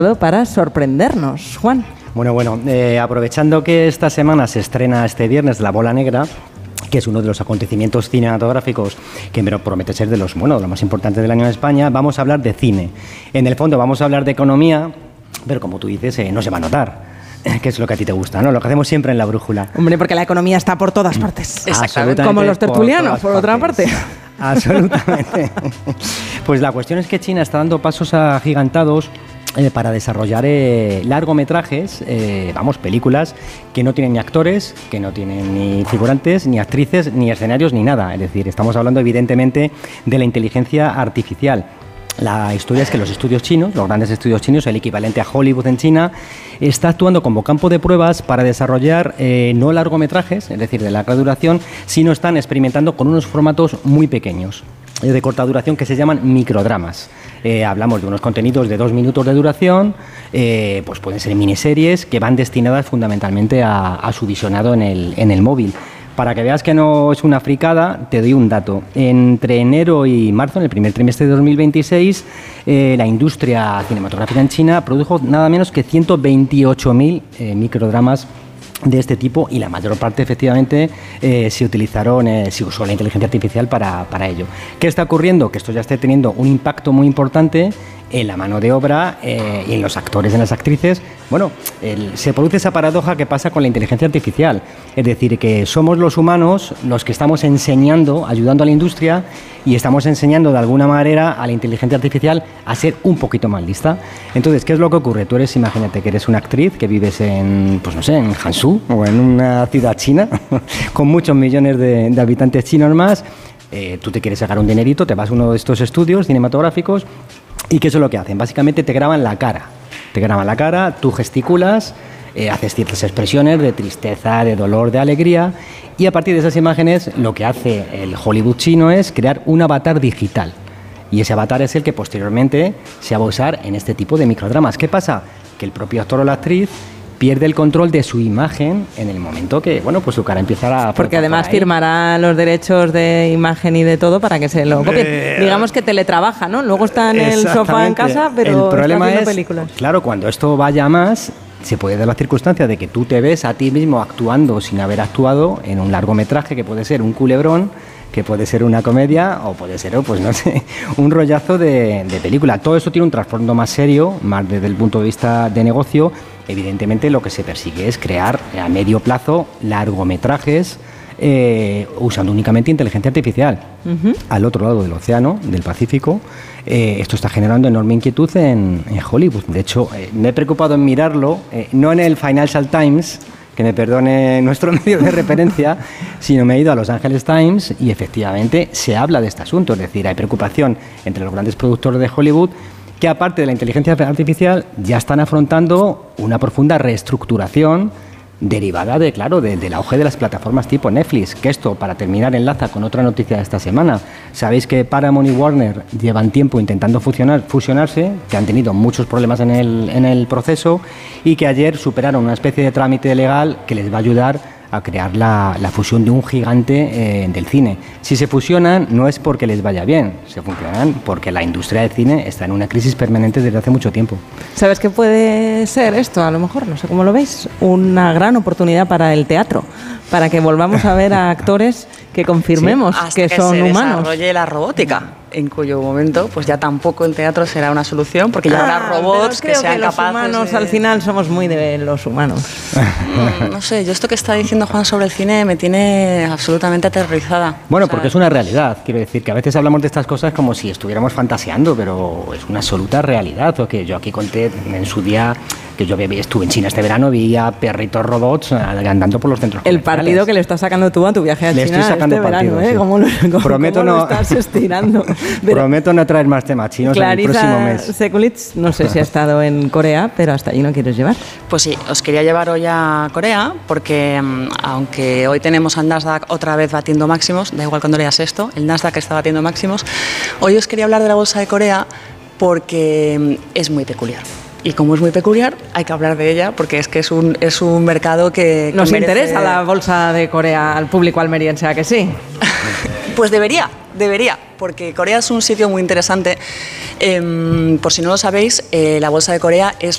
para sorprendernos. Juan. Bueno, aprovechando que esta semana se estrena este viernes La Bola Negra, que es uno de los acontecimientos cinematográficos que promete ser de los más importantes del año en España, vamos a hablar de cine. En el fondo vamos a hablar de economía, pero como tú dices, no se va a notar. Que es lo que a ti te gusta, ¿no? Lo que hacemos siempre en La Brújula. Hombre, porque la economía está por todas partes. Exactamente. Como los tertulianos, por otra parte. Absolutamente. Pues la cuestión es que China está dando pasos agigantados para desarrollar largometrajes, películas que no tienen ni actores, que no tienen ni figurantes, ni actrices, ni escenarios, ni nada. Es decir, estamos hablando evidentemente de la inteligencia artificial. La historia es que los estudios chinos, los grandes estudios chinos, el equivalente a Hollywood en China, está actuando como campo de pruebas para desarrollar no largometrajes, es decir, de larga duración, sino están experimentando con unos formatos muy pequeños, de corta duración, que se llaman microdramas. Hablamos de unos contenidos de 2 minutos de duración, pues pueden ser miniseries que van destinadas fundamentalmente a su visionado en el móvil. Para que veas que no es una fricada, te doy un dato. Entre enero y marzo, en el primer trimestre de 2026, la industria cinematográfica en China produjo nada menos que 128.000 microdramas de este tipo, y la mayor parte efectivamente se usó la inteligencia artificial para ello. ¿Qué está ocurriendo? Que esto ya está teniendo un impacto muy importante en la mano de obra y en los actores, en las actrices. Se produce esa paradoja que pasa con la inteligencia artificial, es decir, que somos los humanos los que estamos enseñando, ayudando a la industria, y estamos enseñando de alguna manera a la inteligencia artificial a ser un poquito más lista. Entonces, ¿qué es lo que ocurre? Tú imagínate que eres una actriz que vives en Hangzhou o en una ciudad china con muchos millones de habitantes chinos más. Tú te quieres sacar un dinerito, te vas a uno de estos estudios cinematográficos. ¿Y qué es lo que hacen? Básicamente te graban la cara. Tú gesticulas, haces ciertas expresiones de tristeza, de dolor, de alegría, y a partir de esas imágenes lo que hace el Hollywood chino es crear un avatar digital. Y ese avatar es el que posteriormente se va a usar en este tipo de microdramas. ¿Qué pasa? Que el propio actor o la actriz pierde el control de su imagen en el momento que, su cara empieza a... Porque además firmará los derechos de imagen y de todo para que se lo copien. Digamos que teletrabaja, ¿no? Luego está en el sofá en casa, pero el problema está haciendo es, películas. Claro, cuando esto vaya más, se puede dar la circunstancia de que tú te ves a ti mismo actuando sin haber actuado en un largometraje que puede ser un culebrón, que puede ser una comedia o puede ser, un rollazo de película. Todo eso tiene un trasfondo más serio, más desde el punto de vista de negocio. Evidentemente lo que se persigue es crear a medio plazo largometrajes usando únicamente inteligencia artificial. Al otro lado del océano, del Pacífico, esto está generando enorme inquietud en Hollywood. De hecho, me he preocupado en mirarlo, no en el Financial Times, que me perdone nuestro medio de referencia, sino me he ido a Los Angeles Times y efectivamente se habla de este asunto. Es decir, hay preocupación entre los grandes productores de Hollywood que, aparte de la inteligencia artificial, ya están afrontando una profunda reestructuración derivada del auge de las plataformas tipo Netflix. Que esto, para terminar, enlaza con otra noticia de esta semana. Sabéis que Paramount y Warner llevan tiempo intentando fusionarse, que han tenido muchos problemas en el proceso, y que ayer superaron una especie de trámite legal que les va a ayudar a crear la fusión de un gigante del cine. Si se fusionan, no es porque les vaya bien, se fusionan porque la industria del cine está en una crisis permanente desde hace mucho tiempo. ¿Sabes qué puede ser esto? A lo mejor, no sé cómo lo veis, una gran oportunidad para el teatro, para que volvamos a ver a actores que confirmemos que son humanos. Hasta que se desarrolle la robótica, en cuyo momento pues ya tampoco el teatro será una solución, porque ya habrá robots que sean capaces los humanos al final somos muy de los humanos. No sé, yo esto que está diciendo Juan sobre el cine me tiene absolutamente aterrorizada. Porque es una realidad. Quiero decir que a veces hablamos de estas cosas como si estuviéramos fantaseando, pero es una absoluta realidad. O que yo aquí conté en su día que yo estuve en China este verano, veía perritos robots andando por los centros comerciales. El partido que le estás sacando tú a tu viaje a China este verano, sí. ¿Cómo lo estás estirando? Prometo no traer más temas chinos en el próximo mes. Sekulitz, no sé si ha estado en Corea, pero hasta allí no quieres llevar. Pues sí, os quería llevar hoy a Corea, porque aunque hoy tenemos al Nasdaq otra vez batiendo máximos, da igual cuando leas esto, el Nasdaq está batiendo máximos, hoy os quería hablar de la bolsa de Corea porque es muy peculiar. Y como es muy peculiar, hay que hablar de ella, porque es que es un mercado que nos interesa la bolsa de Corea al público almeriense, ¿a que sí? Pues debería, porque Corea es un sitio muy interesante. Por si no lo sabéis, la bolsa de Corea es